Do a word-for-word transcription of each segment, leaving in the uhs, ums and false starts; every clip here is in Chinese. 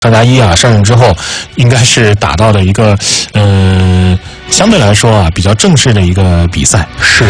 张嘉译啊上任之后，应该是打到了一个呃相对来说啊比较正式的一个比赛。 是。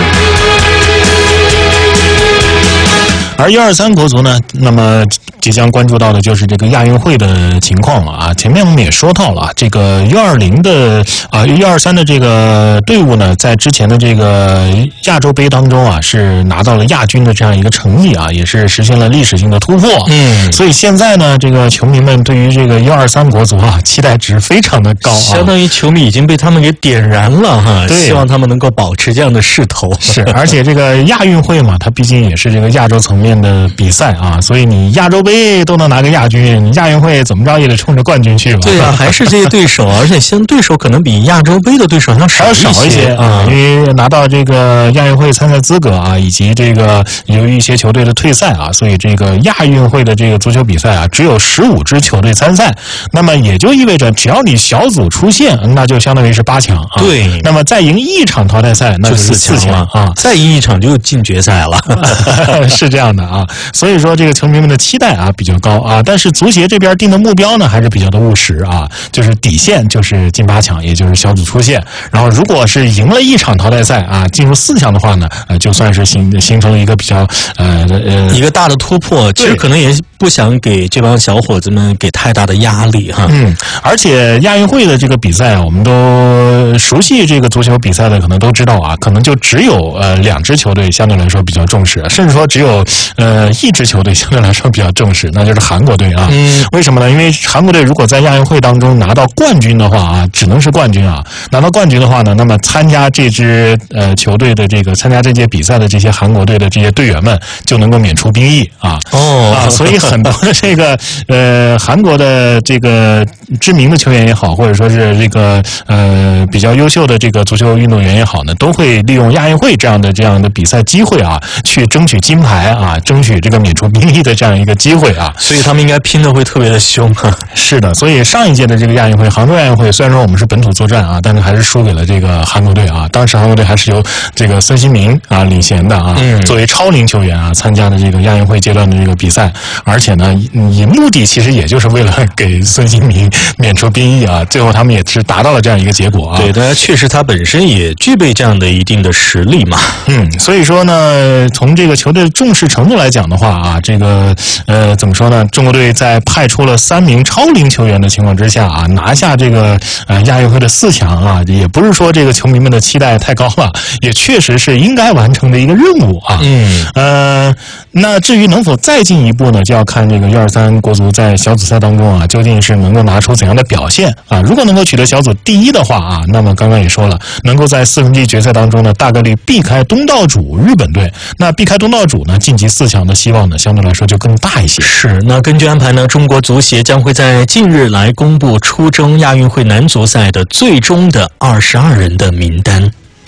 而一二三国足呢，那么即将关注到的就是这个亚运会的情况了啊。前面我们也说到了，这个一二零的啊一二三的这个队伍呢，在之前的这个亚洲杯当中啊，是拿到了亚军的这样一个成绩啊，也是实现了历史性的突破。 嗯， 所以现在呢，这个球迷们对于这个一二三国足啊，期待值非常的高啊， 相当于球迷已经被他们给点燃了哈， 对， 希望他们能够保持这样的势头。 是，而且这个亚运会嘛，它毕竟也是这个亚洲层面的比赛啊，所以你亚洲杯都能拿个亚军，你亚运会怎么着也得冲着冠军去吧？ 对啊，还是这些对手，而且相对手可能比亚洲杯的对手要少一些， 少一些啊，因为拿到这个亚运会参赛资格啊，以及这个由于一些球队的退赛啊，所以这个亚运会的这个足球比赛啊，只有十五支球队参赛，那么也就意味着只要你小组出线，那就相当于是八强啊。 对， 那么再赢一场淘汰赛，那就是四强了啊， 再赢一场就进决赛了， 是这样的啊。所以说这个球迷们的期待啊比较高啊，但是足协这边定的目标呢还是比较的务实啊，就是底线就是进八强，也就是小组出线。然后如果是赢了一场淘汰赛啊，进入四强的话呢，呃，就算是形形成了一个比较呃呃一个大的突破。其实可能也不想给这帮小伙子们给太大的压力哈。 嗯，而且亚运会的这个比赛啊，我们都熟悉这个足球比赛的可能都知道啊，可能就只有呃两支球队相对来说比较重视，甚至说只有呃一支球队相对来说比较重视，那就是韩国队啊。 嗯， 为什么呢？因为韩国队如果在亚运会当中拿到冠军的话啊，只能是冠军啊。拿到冠军的话呢，那么参加这支呃球队的这个参加这届比赛的这些韩国队的这些队员们就能够免除兵役啊。 哦啊，所以很多的这个呃韩国的这个知名的球员也好，或者说是这个呃比较优秀的这个足球运动员也好呢，都会利用亚运会这样的这样的比赛机会啊，去争取金牌啊，争取这个免除兵役的这样一个机会啊。 所以他们应该拼的会特别的凶啊。 是的，所以上一届的这个亚运会，杭州亚运会，虽然说我们是本土作战啊，但是还是输给了这个韩国队啊。当时韩国队还是由这个孙兴民啊领衔的啊， 嗯， 作为超龄球员啊参加的这个亚运会阶段的这个比赛，而且呢，以目的其实也就是为了给孙兴民免除兵役啊。最后他们也是达到了这样一个结果啊。 对，大家确实他本身也具备这样的一定的实力嘛。 嗯，所以说呢，从这个球队的重视程度来讲的话啊，这个呃怎么说呢？中国队在派出了三名超龄球员的情况之下啊，拿下这个呃亚运会的四强啊，也不是说这个球迷们的期待太高了，也确实是应该完成的一个任务啊。 嗯， 呃，那至于能否再进一步呢，就要看这个一二三国足在小组赛当中啊，究竟是能够拿出怎样的表现啊。如果能够取得小组第一的话啊，那么刚刚也说了，能够在四分之一决赛当中呢，大概率避开东道主日本队。那避开东道主呢，晋级四强的希望呢，相对来说就更大一些。 是，那根据安排呢，中国足协将会在近日来公布出征亚运会男足赛的最终的二十二人的名单。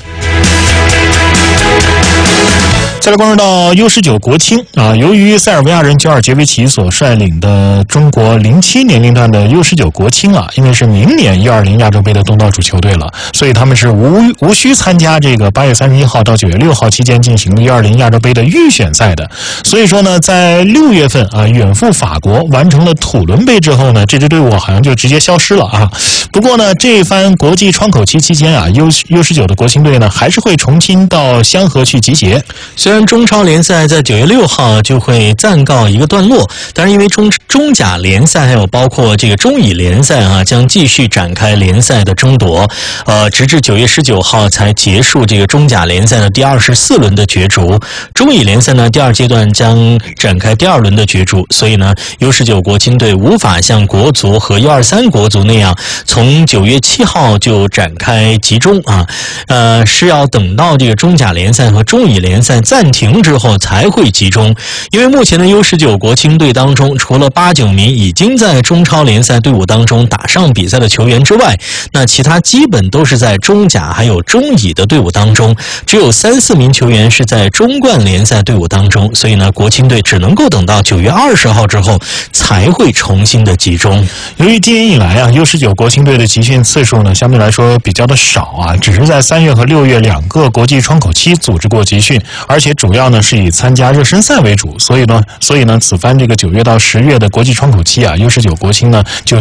再来关注到 U 十九 国青啊，由于塞尔维亚人久尔杰维奇所率领的中国零七年龄段的 U 十九 国青啊，因为是明年一二零亚洲杯的东道主球队了，所以他们是无无需参加这个八月三十一号到九月六号期间进行的一二零亚洲杯的预选赛的。所以说呢，在六月份啊远赴法国完成了土伦杯之后呢，这支队伍好像就直接消失了啊。不过呢，这一番国际窗口期期间啊 ，U U 十九的国青队呢还是会重新到香河去集结。 虽然中超联赛在九月六号就会暂告一个段落，但是因为中中甲联赛还有包括这个中乙联赛啊，将继续展开联赛的争夺，呃，直至九月十九号才结束这个中甲联赛的第二十四轮的角逐。中乙联赛呢，第二阶段将展开第二轮的角逐，所以呢 U 十九 国青队无法像国足和 U 二三 国足那样从九月七号就展开集中啊，呃，是要等到这个中甲联赛和中乙联赛暂停之后才会集中。因为目前的 U 十九 国青队当中，除了八九名已经在中超联赛队伍当中打上比赛的球员之外，那其他基本都是在中甲还有中乙的队伍当中，只有三四名球员是在中冠联赛队伍当中，所以呢，国青队只能够等到九月二十号之后才会重新的集中。 由于今年以来啊 U 十九 国青队的集训次数呢相对来说比较的少啊，只是在三月和六月两个国际窗口期组织过集训，而且且主要呢是以参加热身赛为主，所以呢，所以呢，此番这个九月到十月的国际窗口期啊 ，U 十九国青呢就